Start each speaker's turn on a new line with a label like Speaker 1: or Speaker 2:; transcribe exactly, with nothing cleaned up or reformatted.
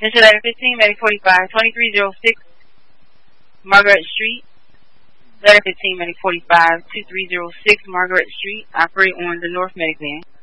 Speaker 1: Mister Letter fifteen, Medic forty-five, twenty-three oh six Margaret Street. Letter fifteen, Medic forty-five, twenty-three oh six Margaret Street. Operate on the North Medic van.